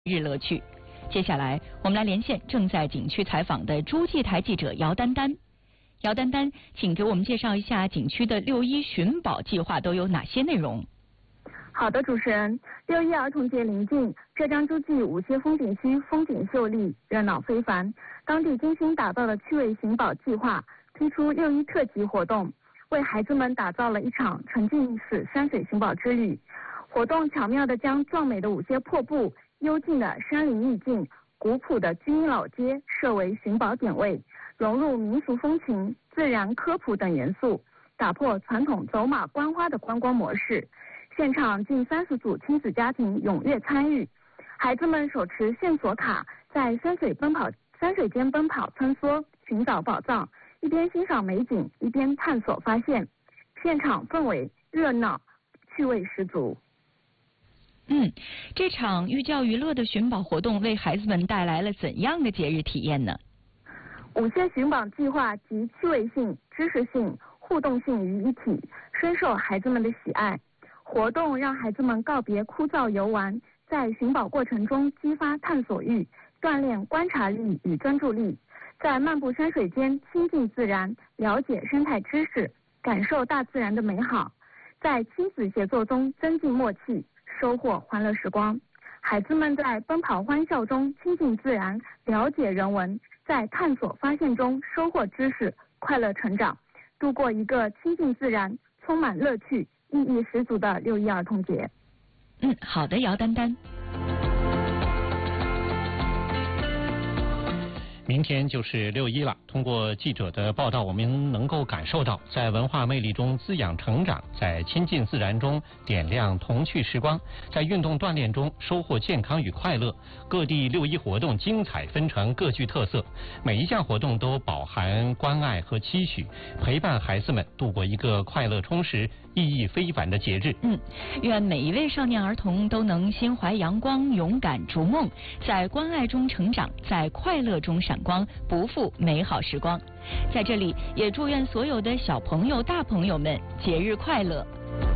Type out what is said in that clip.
日乐趣。接下来，我们来连线正在景区采访的诸暨台记者姚丹丹。姚丹丹，请给我们介绍一下景区的6·1寻宝计划都有哪些内容？ 好的，主持人，6·1儿童节临近，浙江诸暨舞榭风景区风景秀丽，热闹非凡。当地精心打造了趣味寻宝计划，推出6·1特辑活动，为孩子们打造了一场沉浸式山水寻宝之旅。活动巧妙地将壮美的舞榭瀑布、幽静的山林意境、古朴的居民老街设为寻宝点位，融入民俗风情、自然科普等元素，打破传统走马观花的观光模式。现场近30组亲子家庭踊跃参与，孩子们手持线索卡，在山水间奔跑穿梭，寻找宝藏，一边欣赏美景，一边探索发现。现场氛围热闹，趣味十足。 这场寓教于乐的寻宝活动为孩子们带来了怎样的节日体验呢？ 舞榭寻宝计划集趣味性、知识性、互动性于一体，深受孩子们的喜爱。活动让孩子们告别枯燥游玩，在寻宝过程中激发探索欲，锻炼观察力与专注力，在漫步山水间亲近自然，了解生态知识，感受大自然的美好，在亲子协作中增进默契，收获欢乐时光。孩子们在奔跑欢笑中亲近自然，了解人文，在探索发现中收获知识，快乐成长，度过一个亲近自然、充满乐趣、意义十足的6·1儿童节。 好的，姚丹丹。 明天就是6·1了。通过记者的报道，我们能够感受到，在文化魅力中滋养成长，在亲近自然中点亮童趣时光，在运动锻炼中收获健康与快乐。各地6·1活动精彩纷呈，各具特色，每一项活动都饱含关爱和期许，陪伴孩子们度过一个快乐充实、意义非凡的节日。 愿每一位少年儿童都能心怀阳光，勇敢逐梦，在关爱中成长，在快乐中闪光，不负美好时光。在这里，也祝愿所有的小朋友、大朋友们节日快乐。